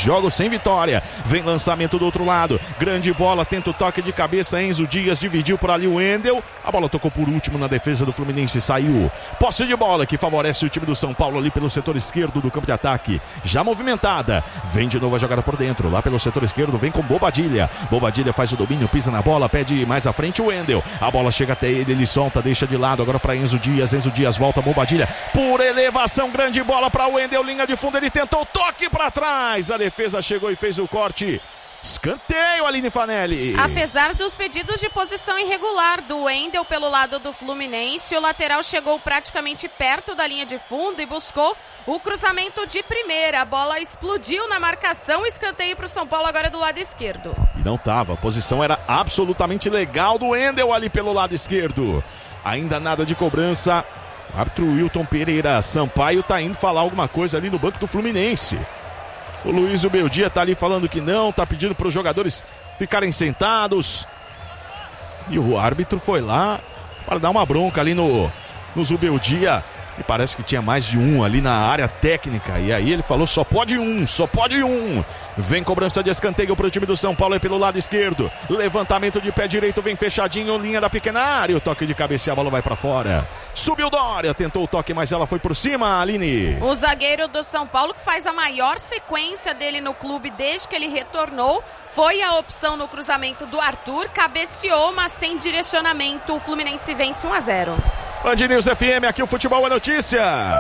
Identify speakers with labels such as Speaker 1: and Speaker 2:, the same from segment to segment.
Speaker 1: jogos sem vitória. Vem lançamento do outro lado, grande bola, tenta o toque de cabeça, Enzo Dias dividiu por ali o Wendel, a bola tocou por último na defesa do Fluminense, saiu. Posse de bola que favorece o time do São Paulo ali pelo setor esquerdo do campo de ataque, já movimentada, vem de novo a jogada por dentro, lá pelo setor esquerdo, vem com Bobadilha faz o domínio, pisa na bola, pede mais à frente o Wendel, a bola chega até ele solta, deixa de lado, agora para Enzo Dias volta, Bobadilha, por elevação, grande bola para o Wendel, linha de fundo, ele tentou o toque para trás, a defesa chegou e fez o corte. Escanteio, Aline Fanelli.
Speaker 2: Apesar dos pedidos de posição irregular do Wendel pelo lado do Fluminense, o lateral chegou praticamente perto da linha de fundo e buscou o cruzamento de primeira. A bola explodiu na marcação, escanteio para o São Paulo agora do lado esquerdo.
Speaker 1: E não tava, a posição era absolutamente legal do Wendel ali pelo lado esquerdo. Ainda nada de cobrança. O árbitro Wilton Pereira Sampaio tá indo falar alguma coisa ali no banco do Fluminense. O Luiz Ubeldia tá ali falando que não, tá pedindo para os jogadores ficarem sentados. E o árbitro foi lá para dar uma bronca ali no Ubeldia. E parece que tinha mais de um ali na área técnica. E aí ele falou, só pode um. Vem cobrança de escanteio para o time do São Paulo, é pelo lado esquerdo. Levantamento de pé direito, vem fechadinho, linha da pequena área. O toque de cabeça, a bola vai para fora. Subiu Dória, tentou o toque, mas ela foi por cima, Aline.
Speaker 2: O zagueiro do São Paulo, que faz a maior sequência dele no clube desde que ele retornou, foi a opção no cruzamento do Arthur, cabeceou, mas sem direcionamento. O Fluminense vence 1-0.
Speaker 1: Band News FM, aqui o futebol é notícia.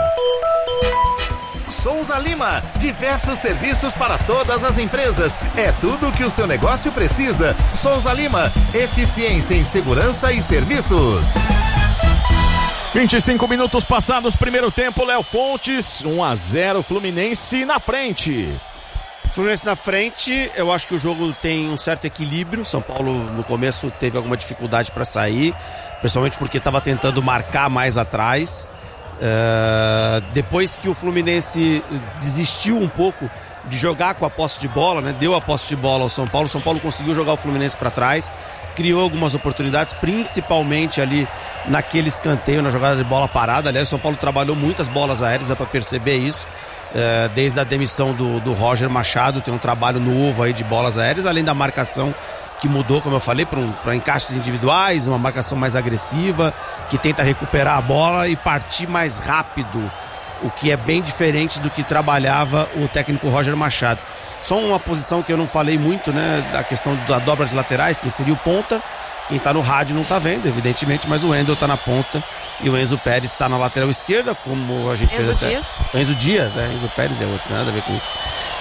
Speaker 3: Souza Lima, diversos serviços para todas as empresas. É tudo o que o seu negócio precisa. Souza Lima, eficiência em segurança e serviços.
Speaker 1: 25 minutos passados, primeiro tempo, Léo Fontes, 1-0, Fluminense na frente.
Speaker 4: Fluminense na frente, eu acho que o jogo tem um certo equilíbrio. São Paulo no começo teve alguma dificuldade para sair, principalmente porque estava tentando marcar mais atrás. Depois que o Fluminense desistiu um pouco de jogar com a posse de bola, né? Deu a posse de bola ao São Paulo, o São Paulo conseguiu jogar o Fluminense para trás, criou algumas oportunidades, principalmente ali naquele escanteio, na jogada de bola parada. Aliás, o São Paulo trabalhou muitas bolas aéreas, dá para perceber isso. Desde a demissão do Roger Machado, tem um trabalho novo aí de bolas aéreas, além da marcação que mudou, como eu falei, para encaixes individuais, uma marcação mais agressiva, que tenta recuperar a bola e partir mais rápido, o que é bem diferente do que trabalhava o técnico Roger Machado. Só uma posição que eu não falei muito, né, da questão da dobra de laterais, que seria o ponta. Quem tá no rádio não tá vendo, evidentemente, mas o Wendel tá na ponta e o Enzo Pérez tá na lateral esquerda, como a gente fez até. Enzo Dias, Enzo Pérez é outro, nada a ver com isso.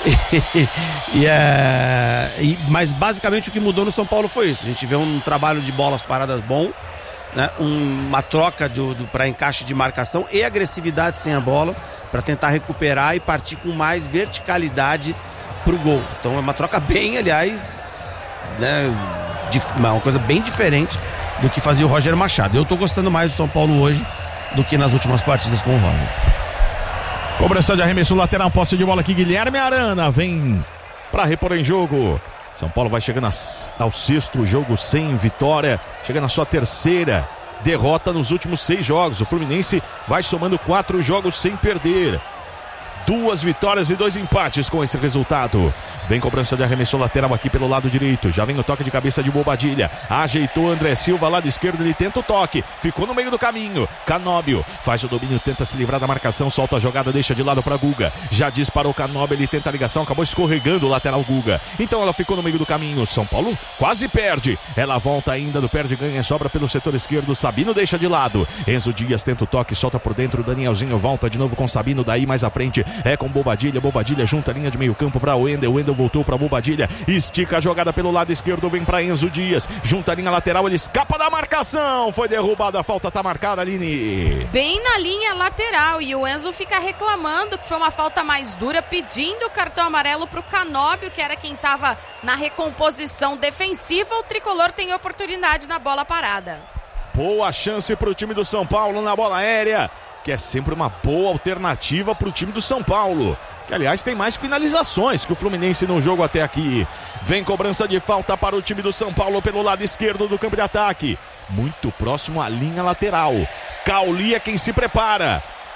Speaker 4: Mas basicamente o que mudou no São Paulo foi isso. A gente vê um trabalho de bolas paradas bom, né? Uma troca para encaixe de marcação e agressividade sem a bola, para tentar recuperar e partir com mais verticalidade pro gol. Então é uma troca bem, aliás, né, uma coisa bem diferente do que fazia o Roger Machado. Eu tô gostando mais do São Paulo hoje do que nas últimas partidas com o Roger.
Speaker 1: Cobrança de arremesso lateral, posse de bola aqui, Guilherme Arana vem para repor em jogo. São Paulo vai chegando ao sexto jogo sem vitória, chegando à sua terceira derrota nos últimos 6 jogos. O Fluminense vai somando 4 jogos sem perder. 2 vitórias e 2 empates com esse resultado. Vem cobrança de arremesso lateral aqui pelo lado direito. Já vem o toque de cabeça de Bobadilha. Ajeitou André Silva, lado esquerdo, ele tenta o toque. Ficou no meio do caminho. Canóbio faz o domínio, tenta se livrar da marcação, solta a jogada, deixa de lado para Guga. Já disparou Canóbio, ele tenta a ligação, acabou escorregando o lateral Guga. Então ela ficou no meio do caminho. São Paulo quase perde. Ela volta ainda do perde, ganha, sobra pelo setor esquerdo. Sabino deixa de lado. Enzo Dias tenta o toque, solta por dentro. Danielzinho volta de novo com Sabino, daí mais à frente. É com Bobadilha, Bobadilha junta a linha de meio campo para o Wendel voltou para Bobadilha, estica a jogada pelo lado esquerdo, vem para Enzo Dias, junta a linha lateral, ele escapa da marcação, foi derrubada, a falta tá marcada, Aline.
Speaker 2: Bem na linha lateral, e o Enzo fica reclamando que foi uma falta mais dura, pedindo o cartão amarelo pro Canóbio, que era quem tava na recomposição defensiva. O tricolor tem oportunidade na bola parada.
Speaker 1: Boa chance pro time do São Paulo na bola aérea, que é sempre uma boa alternativa para o time do São Paulo, que aliás tem mais finalizações que o Fluminense no jogo até aqui. Vem cobrança de falta para o time do São Paulo pelo lado esquerdo do campo de ataque, muito próximo à linha lateral. Cauli é quem se prepara,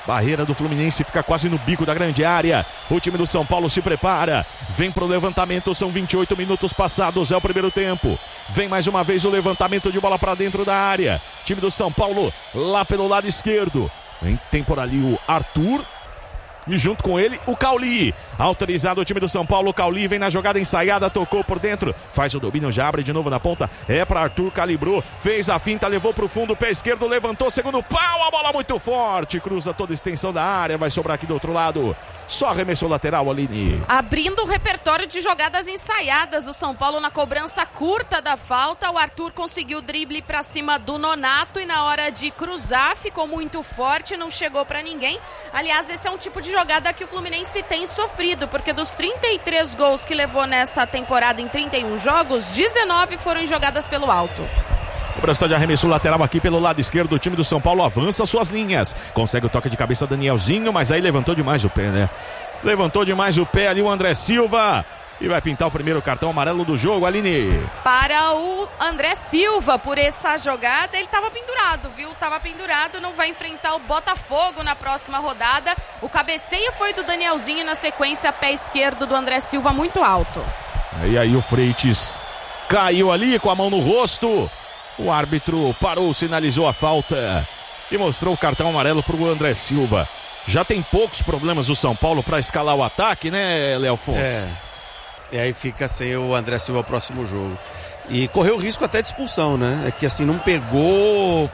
Speaker 1: Barreira do Fluminense fica quase no bico da grande área. O time do São Paulo se prepara. Vem pro levantamento, são 28 minutos passados, é o primeiro tempo. Vem mais uma vez o levantamento de bola para dentro da área. Time do São Paulo lá pelo lado esquerdo. Tem por ali o Arthur. E junto com ele, o Cauli. Autorizado o time do São Paulo. O Cauli vem na jogada ensaiada, tocou por dentro. Faz o domínio, já abre de novo na ponta. É para Arthur, calibrou. Fez a finta, levou pro fundo, pé esquerdo, levantou, segundo pau. A bola muito forte, cruza toda a extensão da área. Vai sobrar aqui do outro lado. Só arremessou lateral, Aline.
Speaker 2: Abrindo o repertório de jogadas ensaiadas, o São Paulo na cobrança curta da falta. O Arthur conseguiu o drible pra cima do Nonato e na hora de cruzar ficou muito forte, não chegou pra ninguém. Aliás, esse é um tipo de jogada que o Fluminense tem sofrido, porque dos 33 gols que levou nessa temporada em 31 jogos, 19 foram em jogadas pelo alto.
Speaker 1: Cobrança de arremesso lateral aqui pelo lado esquerdo. O time do São Paulo avança suas linhas. Consegue o toque de cabeça Danielzinho, mas aí levantou demais o pé, né? Levantou demais o pé ali o André Silva. E vai pintar o primeiro cartão amarelo do jogo, Aline.
Speaker 2: Para o André Silva, por essa jogada, ele estava pendurado, viu? Estava pendurado, não vai enfrentar o Botafogo na próxima rodada. O cabeceio foi do Danielzinho, na sequência, pé esquerdo do André Silva, muito alto.
Speaker 1: E aí o Freitas caiu ali com a mão no rosto. O árbitro parou, sinalizou a falta e mostrou o cartão amarelo para o André Silva. Já tem poucos problemas o São Paulo para escalar o ataque, né, Léo Fontes?
Speaker 4: E aí fica sem o André Silva próximo jogo. E correu risco até de expulsão, né? É que assim, não pegou,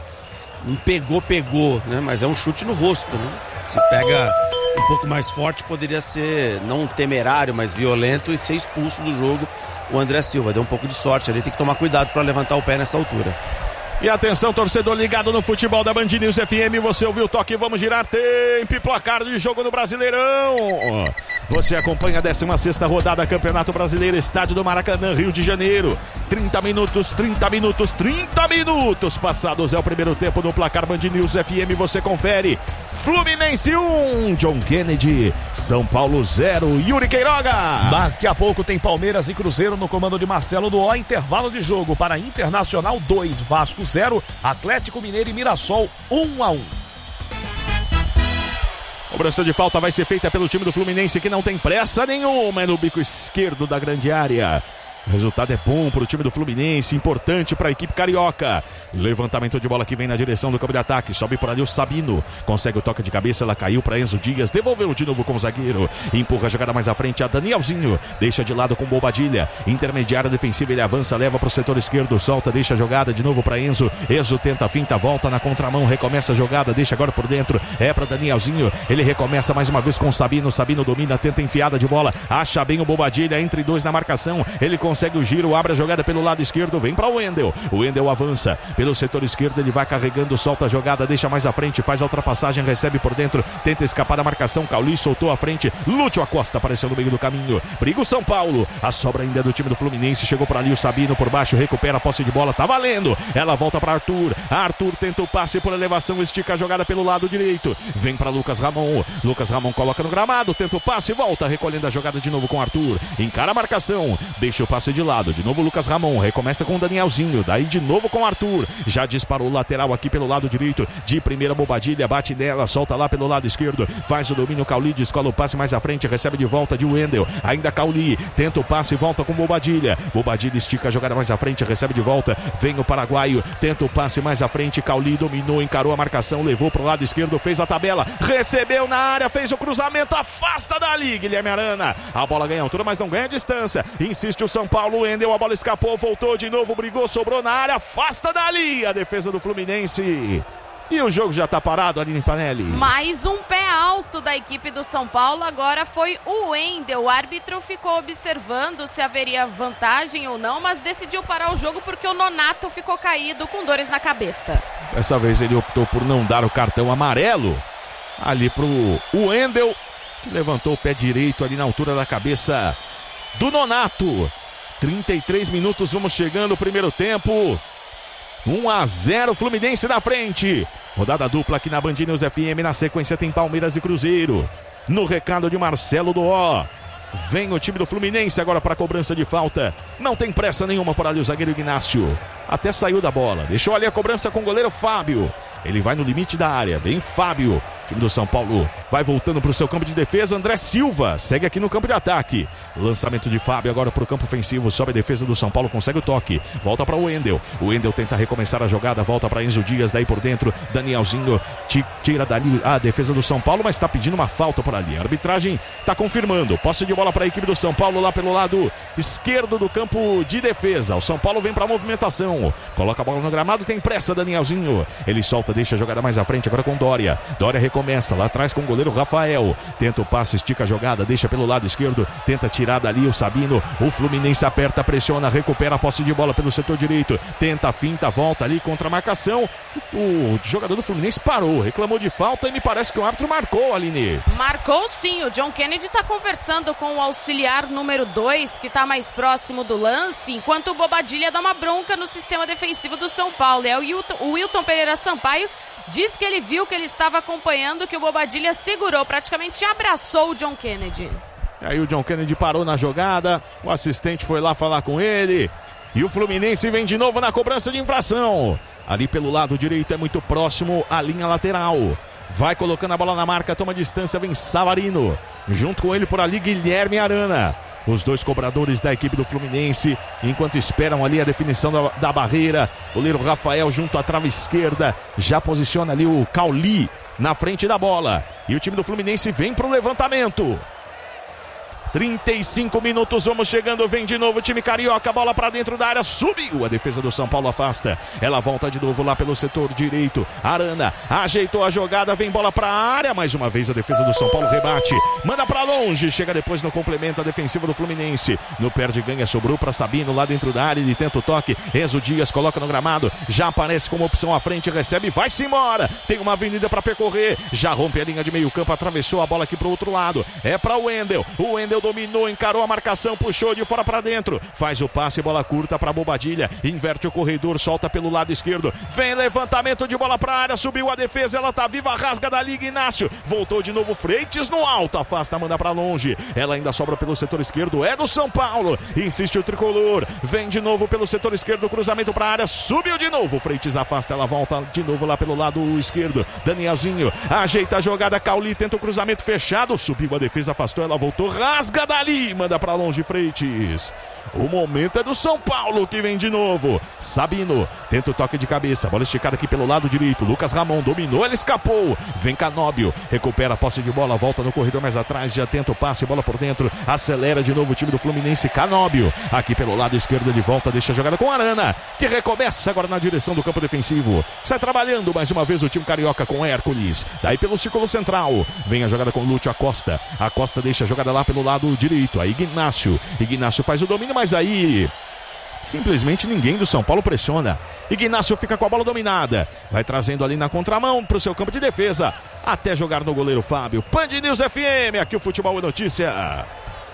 Speaker 4: né? Mas é um chute no rosto, né? Se pega um pouco mais forte, poderia ser não temerário, mas violento e ser expulso do jogo. O André Silva deu um pouco de sorte ali, tem que tomar cuidado para levantar o pé nessa altura.
Speaker 1: E atenção, torcedor ligado no futebol da Band News FM, você ouviu o toque, vamos girar, tempo e placar de jogo no Brasileirão. Você acompanha a 16ª rodada Campeonato Brasileiro, Estádio do Maracanã, Rio de Janeiro. 30 minutos passados, é o primeiro tempo no placar Band News FM, você confere. Fluminense 1, John Kennedy, São Paulo 0, Yuri Queiroga.
Speaker 5: Daqui a pouco tem Palmeiras e Cruzeiro no comando de Marcelo Duó, intervalo de jogo para Internacional 2, Vasco 0, Atlético Mineiro e Mirassol 1-1.
Speaker 1: Cobrança de falta vai ser feita pelo time do Fluminense, que não tem pressa nenhuma, é no bico esquerdo da grande área. O resultado é bom para o time do Fluminense, importante para a equipe carioca. Levantamento de bola que vem na direção do campo de ataque. Sobe por ali o Sabino. Consegue o toque de cabeça, ela caiu para Enzo Dias. Devolveu de novo com o zagueiro. Empurra a jogada mais à frente a Danielzinho. Deixa de lado com Bobadilha. Intermediária defensiva, ele avança, leva para o setor esquerdo. Solta, deixa a jogada de novo para Enzo. Enzo tenta a finta, volta na contramão. Recomeça a jogada, deixa agora por dentro. É para Danielzinho. Ele recomeça mais uma vez com o Sabino. Sabino domina, tenta enfiada de bola. Acha bem o Bobadilha, entre dois na marcação. Ele consegue o giro, abre a jogada pelo lado esquerdo, vem para o Wendel. O Wendel avança pelo setor esquerdo, ele vai carregando, solta a jogada, deixa mais à frente, faz a ultrapassagem, recebe por dentro, tenta escapar da marcação. Cauli soltou à frente, Lúcio Acosta apareceu no meio do caminho. Briga o São Paulo, a sobra ainda é do time do Fluminense. Chegou por ali o Sabino por baixo, recupera a posse de bola, tá valendo. Ela volta para Arthur. Arthur tenta o passe por elevação, estica a jogada pelo lado direito. Vem para Lucas Ramon. Lucas Ramon coloca no gramado, tenta o passe, volta recolhendo a jogada de novo com Arthur. Encara a marcação, deixa o passe de lado. De novo Lucas Ramon, recomeça com o Danielzinho, daí de novo com o Arthur, já disparou o lateral aqui pelo lado direito, de primeira Bobadilha, bate nela, solta lá pelo lado esquerdo, faz o domínio, Cauli descola o passe mais à frente, recebe de volta de Wendel, ainda Cauli, tenta o passe, volta com Bobadilha, Bobadilha estica a jogada mais à frente, recebe de volta, vem o paraguaio, tenta o passe mais à frente, Cauli dominou, encarou a marcação, levou pro lado esquerdo, fez a tabela, recebeu na área, fez o cruzamento, afasta dali, Guilherme Arana, a bola ganha altura, mas não ganha distância, insiste o São Paulo, Wendel, a bola escapou, voltou de novo, brigou, sobrou na área, afasta dali a defesa do Fluminense. E o jogo já tá parado, Aline Fanelli.
Speaker 2: Mais um pé alto da equipe do São Paulo, agora foi o Wendel. O árbitro ficou observando se haveria vantagem ou não, mas decidiu parar o jogo porque o Nonato ficou caído com dores na cabeça.
Speaker 1: Dessa vez ele optou por não dar o cartão amarelo ali pro Wendel, que levantou o pé direito ali na altura da cabeça do Nonato. 33 minutos, vamos chegando, primeiro tempo. 1-0, Fluminense na frente. Rodada dupla aqui na Band News FM. Na sequência tem Palmeiras e Cruzeiro. No recado de Marcelo Duó. Vem o time do Fluminense agora para a cobrança de falta. Não tem pressa nenhuma por ali o zagueiro Ignácio. Até saiu da bola. Deixou ali a cobrança com o goleiro Fábio. Ele vai no limite da área. Vem Fábio. O time do São Paulo vai voltando para o seu campo de defesa. André Silva segue aqui no campo de ataque. Lançamento de Fábio agora para o campo ofensivo. Sobe a defesa do São Paulo, consegue o toque. Volta para o Wendel. O Wendel tenta recomeçar a jogada. Volta para Enzo Dias, daí por dentro. Danielzinho tira dali a defesa do São Paulo, mas está pedindo uma falta por ali. A arbitragem está confirmando. Posse de bola para a equipe do São Paulo lá pelo lado esquerdo do campo de defesa. O São Paulo vem para a movimentação. Coloca a bola no gramado, tem pressa Danielzinho. Ele solta, deixa a jogada mais à frente agora com Dória. Dória recomeça lá atrás com o goleiro Rafael. Tenta o passe, estica a jogada, deixa pelo lado esquerdo. Tenta tirar dali o Sabino. O Fluminense aperta, pressiona, recupera a posse de bola pelo setor direito. Tenta, finta, volta ali contra a marcação. O jogador do Fluminense parou, reclamou de falta e me parece que o árbitro marcou, Aline.
Speaker 2: Marcou sim, o John Kennedy está conversando com o auxiliar número 2, que está mais próximo do lance, enquanto o Bobadilha dá uma bronca no sistema defensivo do São Paulo. O Wilton Pereira Sampaio diz que ele viu que ele estava acompanhando, que o Bobadilha segurou, praticamente abraçou o John Kennedy.
Speaker 1: E aí o John Kennedy parou na jogada, o assistente foi lá falar com ele e o Fluminense vem de novo na cobrança de infração. Ali pelo lado direito é muito próximo à linha lateral. Vai colocando a bola na marca, toma distância, vem Savarino. Junto com ele por ali Guilherme Arana. Os dois cobradores da equipe do Fluminense, enquanto esperam ali a definição da barreira. Goleiro Rafael junto à trave esquerda, já posiciona ali o Cauli na frente da bola. E o time do Fluminense vem para o levantamento. 35 minutos, vamos chegando, vem de novo o time carioca, bola pra dentro da área, subiu, a defesa do São Paulo afasta, ela volta de novo lá pelo setor direito, Arana ajeitou a jogada, vem bola pra área, mais uma vez a defesa do São Paulo rebate, manda pra longe, chega depois no complemento a defensiva do Fluminense, no perde ganha, sobrou pra Sabino lá dentro da área, ele tenta o toque, Enzo Dias coloca no gramado, já aparece como opção à frente, recebe, vai-se embora, tem uma avenida pra percorrer, já rompe a linha de meio campo, atravessou a bola aqui pro outro lado, é pra Wendel, o Wendel dominou, encarou a marcação, puxou de fora para dentro, faz o passe, bola curta para Bobadilha, inverte o corredor, solta pelo lado esquerdo, vem levantamento de bola para a área, subiu a defesa, ela tá viva, rasga da liga, Inácio, voltou de novo, Freitas no alto, afasta, manda para longe, ela ainda sobra pelo setor esquerdo, é do São Paulo, insiste o tricolor, vem de novo pelo setor esquerdo, cruzamento para a área, subiu de novo, Freitas afasta, ela volta de novo lá pelo lado esquerdo, Danielzinho, ajeita a jogada, Cauli tenta o cruzamento fechado, subiu a defesa, afastou, ela voltou, rasga dali, manda pra longe Freitas. O momento é do São Paulo que vem de novo. Sabino tenta o toque de cabeça, bola esticada aqui pelo lado direito. Lucas Ramon dominou, ele escapou. Vem Canóbio, recupera a posse de bola, volta no corredor mais atrás, já tenta o passe, bola por dentro, acelera de novo o time do Fluminense. Canóbio aqui pelo lado esquerdo, ele volta, deixa a jogada com Arana, que recomeça agora na direção do campo defensivo. Sai trabalhando mais uma vez o time carioca com Hércules. Daí pelo círculo central, vem a jogada com Lúcio Acosta. Acosta deixa a jogada lá pelo lado direito, aí Ignácio faz o domínio, mas aí simplesmente ninguém do São Paulo pressiona. Ignácio fica com a bola dominada, vai trazendo ali na contramão para o seu campo de defesa, até jogar no goleiro Fábio. Band News FM, aqui o Futebol é Notícia.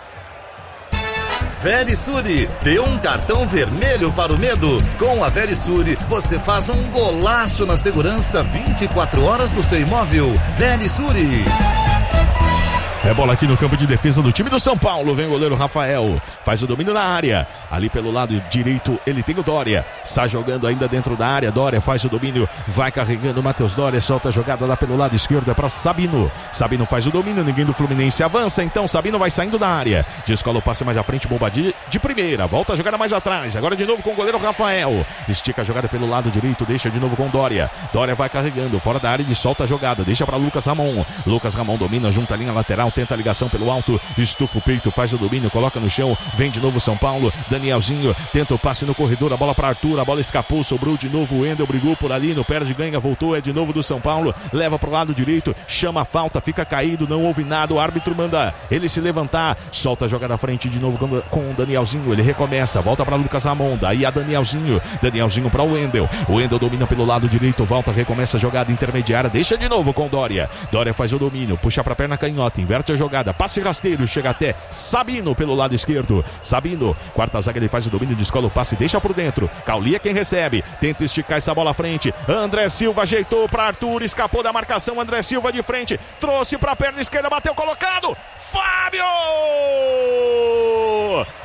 Speaker 3: Verisure, deu um cartão vermelho para o medo. Com a Verisure, você faz um golaço na segurança 24 horas do seu imóvel. Verisure.
Speaker 1: É bola aqui no campo de defesa do time do São Paulo. Vem o goleiro Rafael, faz o domínio na área. Ali pelo lado direito ele tem o Dória, está jogando ainda dentro da área. Dória faz o domínio, vai carregando o Matheus Dória, solta a jogada lá pelo lado esquerdo, é para Sabino. Sabino faz o domínio, ninguém do Fluminense avança, então Sabino vai saindo da área, descola o passe mais à frente, Bobadilha de primeira, volta a jogada mais atrás, agora de novo com o goleiro Rafael, estica a jogada pelo lado direito, deixa de novo com Dória. Dória vai carregando, fora da área, ele solta a jogada, deixa para Lucas Ramon. Lucas Ramon domina, junta a linha lateral, tenta a ligação pelo alto, estufa o peito, faz o domínio, coloca no chão, vem de novo São Paulo, Danielzinho tenta o passe no corredor, a bola para Arthur, a bola escapou, sobrou de novo, o Wendel brigou por ali, no perde ganha, voltou, é de novo do São Paulo, leva para o lado direito, chama a falta, fica caído, não houve nada, o árbitro manda ele se levantar, solta a jogada à frente de novo com o Danielzinho, ele recomeça, volta para Lucas Ramon, daí a Danielzinho para o Wendel domina pelo lado direito, volta, recomeça a jogada intermediária, deixa de novo com Dória faz o domínio, puxa para a perna canhota, inverte a jogada, passe rasteiro, chega até Sabino pelo lado esquerdo, Sabino, quarta zaga, ele faz o domínio, descola o passe, deixa por dentro, Cauli é quem recebe, tenta esticar essa bola à frente, André Silva ajeitou para Arthur, escapou da marcação, André Silva de frente, trouxe para a perna esquerda, bateu colocado, Fábio! Cai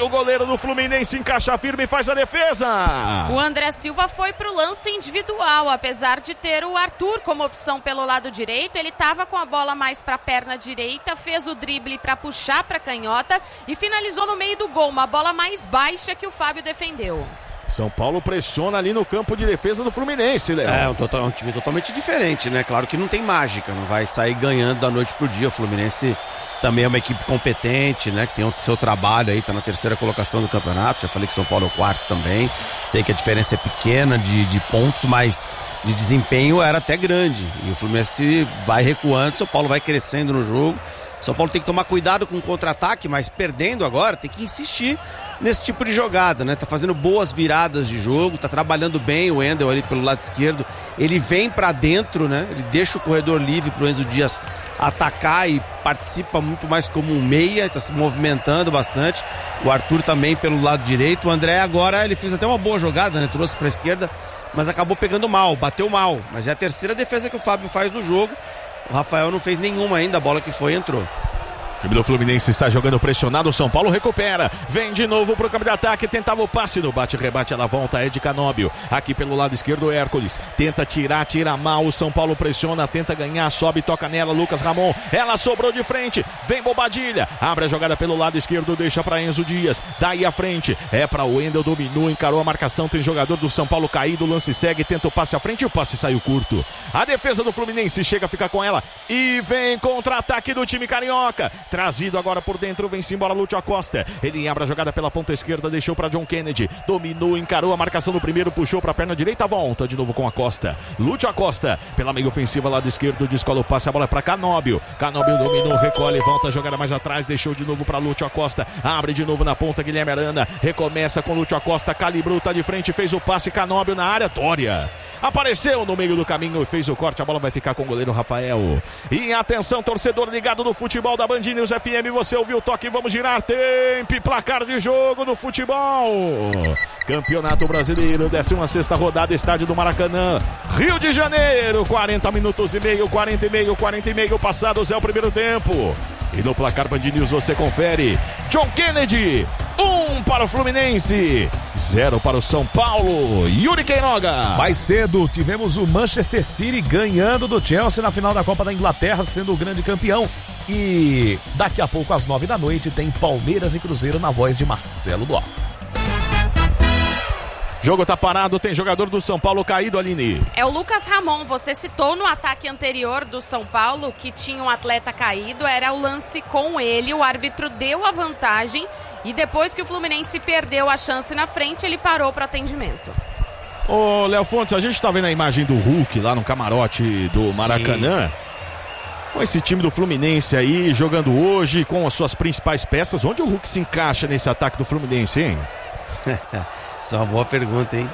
Speaker 1: E o goleiro do Fluminense encaixa firme e faz a defesa.
Speaker 2: O André Silva foi pro lance individual, apesar de ter o Arthur como opção pelo lado direito. Ele estava com a bola mais para a perna direita, fez o drible para puxar para canhota e finalizou no meio do gol, uma bola mais baixa que o Fábio defendeu.
Speaker 1: São Paulo pressiona ali no campo de defesa do Fluminense, Léo.
Speaker 4: É um time totalmente diferente, né? Claro que não tem mágica, não vai sair ganhando da noite pro dia. O Fluminense também é uma equipe competente, né? Que tem o seu trabalho aí, tá na 3ª colocação do campeonato. Já falei que São Paulo é o 4º também. Sei que a diferença é pequena de pontos, mas de desempenho era até grande. E o Fluminense vai recuando, São Paulo vai crescendo no jogo. São Paulo tem que tomar cuidado com o contra-ataque, mas perdendo agora tem que insistir nesse tipo de jogada, né? Tá fazendo boas viradas de jogo, tá trabalhando bem o Wendel ali pelo lado esquerdo. Ele vem pra dentro, né? Ele deixa o corredor livre pro Enzo Dias atacar e participa muito mais como um meia, tá se movimentando bastante. O Arthur também pelo lado direito. O André agora, ele fez até uma boa jogada, né? Trouxe pra esquerda, mas acabou pegando mal, bateu mal. Mas é a 3ª defesa que o Fábio faz no jogo. O Rafael não fez nenhuma ainda, a bola que foi entrou.
Speaker 1: O time do Fluminense está jogando pressionado, o São Paulo recupera, vem de novo pro campo de ataque, tentava o passe no bate-rebate, ela volta, é de Canóbio, aqui pelo lado esquerdo Hércules, tenta tirar, tira mal, o São Paulo pressiona, tenta ganhar, sobe, toca nela, Lucas Ramon, ela sobrou de frente, vem Bobadilha, abre a jogada pelo lado esquerdo, deixa para Enzo Dias, daí à frente, é para o Wendel, dominou, encarou a marcação, tem jogador do São Paulo caído, o lance segue, tenta o passe à frente e o passe saiu curto. A defesa do Fluminense chega a ficar com ela e vem contra-ataque do time carioca. Trazido agora por dentro, vem-se embora Lúcio Acosta. Ele abre a jogada pela ponta esquerda, deixou para John Kennedy. Dominou, encarou a marcação no primeiro, puxou para a perna direita, volta de novo com Acosta. Lúcio Acosta, pela meia ofensiva, lado esquerdo, descola o passe, a bola é para Canóbio. Canóbio dominou, recolhe, volta a jogada mais atrás, deixou de novo para Lúcio Acosta. Abre de novo na ponta, Guilherme Arana. Recomeça com Lúcio Acosta, calibrou, tá de frente, fez o passe, Canóbio na área, Dória apareceu no meio do caminho e fez o corte, a bola vai ficar com o goleiro Rafael. E atenção, torcedor ligado no futebol da Band News FM, você ouviu o toque, vamos girar, tempo e placar de jogo no futebol. Campeonato Brasileiro, 16ª rodada, estádio do Maracanã, Rio de Janeiro, 40 minutos e meio, 40 e meio passados, é o primeiro tempo. E no placar Band News você confere, John Kennedy, 1 para o Fluminense, 0 para o São Paulo. Yuri Queiroga.
Speaker 5: Mais cedo tivemos o Manchester City ganhando do Chelsea na final da Copa da Inglaterra, sendo o grande campeão. E daqui a pouco às 9 da noite tem Palmeiras e Cruzeiro na voz de Marcelo Dó.
Speaker 1: Jogo tá parado, tem jogador do São Paulo caído, Aline.
Speaker 2: É o Lucas Ramon, você citou no ataque anterior do São Paulo que tinha um atleta caído, era o lance com ele, o árbitro deu a vantagem e depois que o Fluminense perdeu a chance na frente, ele parou para atendimento.
Speaker 1: Ô, Léo Fontes, a gente tá vendo a imagem do Hulk lá no camarote do Maracanã. Sim. Com esse time do Fluminense aí, jogando hoje com as suas principais peças, onde o Hulk se encaixa nesse ataque do Fluminense, hein?
Speaker 4: Isso é uma boa pergunta, hein?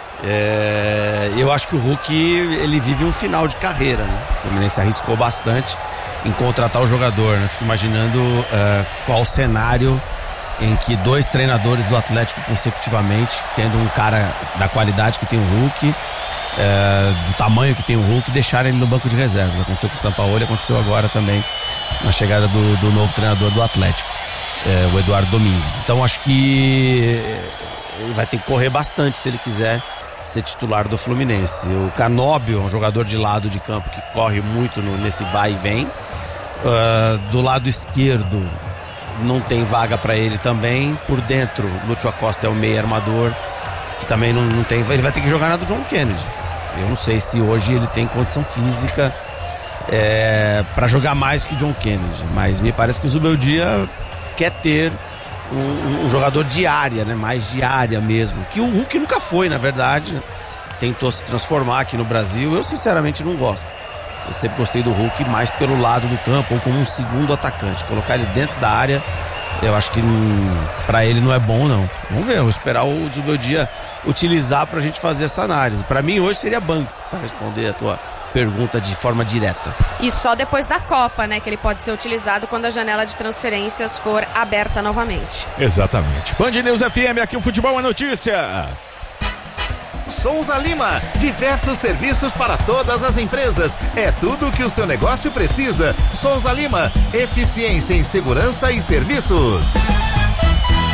Speaker 4: Eu acho que o Hulk, ele vive um final de carreira, né? O Fluminense arriscou bastante em contratar o jogador, né? Fico imaginando qual o cenário em que 2 treinadores do Atlético consecutivamente, tendo um cara da qualidade que tem o Hulk, do tamanho que tem o Hulk, deixarem ele no banco de reservas. Aconteceu com o Sampaoli, aconteceu agora também na chegada do novo treinador do Atlético, o Eduardo Domingues. Então acho que ele vai ter que correr bastante se ele quiser ser titular do Fluminense. O Canóbio é um jogador de lado de campo que corre muito nesse vai e vem. Do lado esquerdo não tem vaga para ele também. Por dentro, Lúcio Acosta é o meio armador, que também não tem. Ele vai ter que jogar na do John Kennedy. Eu não sei se hoje ele tem condição física para jogar mais que o John Kennedy, mas me parece que o Zubeldia quer ter um jogador de área, né? Mais de área mesmo, que o Hulk nunca foi, na verdade. Tentou se transformar aqui no Brasil. Eu sinceramente não gosto. Eu sempre gostei do Hulk mais pelo lado do campo, ou como um segundo atacante. Colocar ele dentro da área, eu acho que pra ele não é bom, não. Vamos ver, vou esperar o Zubeldia utilizar pra gente fazer essa análise. Pra mim hoje seria banco, pra responder a tua pergunta de forma direta.
Speaker 2: E só depois da Copa, né, que ele pode ser utilizado quando a janela de transferências for aberta novamente.
Speaker 1: Exatamente. Band News FM, aqui o futebol é notícia.
Speaker 3: Souza Lima, diversos serviços para todas as empresas. É tudo o que o seu negócio precisa. Souza Lima, eficiência em segurança e serviços.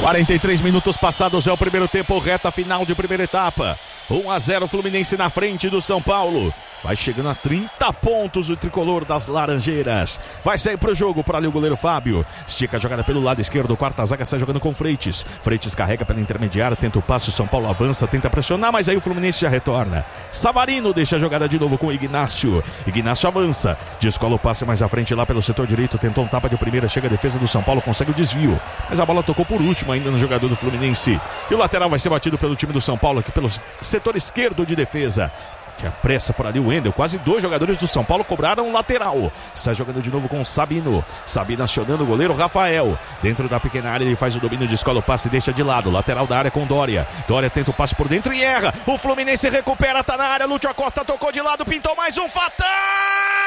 Speaker 1: 43 minutos passados, é o primeiro tempo, reta final de primeira etapa. 1-0 Fluminense na frente do São Paulo. Vai chegando a 30 pontos o tricolor das Laranjeiras. Vai sair pro jogo, para ali o goleiro Fábio. Estica a jogada pelo lado esquerdo, quarta zaga sai jogando com Freitas. Freitas carrega pela intermediária, tenta o passe, o São Paulo avança, tenta pressionar, mas aí o Fluminense já retorna. Savarino deixa a jogada de novo com o Ignácio. Ignácio avança, descola o passe mais à frente lá pelo setor direito, tentou um tapa de primeira, chega a defesa do São Paulo, consegue o desvio. Mas a bola tocou por último ainda no jogador do Fluminense. E o lateral vai ser batido pelo time do São Paulo aqui pelo setor esquerdo de defesa. Tinha pressa por ali o Wendel, quase 2 jogadores do São Paulo cobraram um lateral. Sai jogando de novo com o Sabino. Sabino acionando o goleiro Rafael. Dentro da pequena área ele faz o domínio, descola o passe e deixa de lado. Lateral da área com Dória. Dória tenta o passe por dentro e erra. O Fluminense recupera, tá na área. Lúcio Acosta tocou de lado, pintou mais um fatal!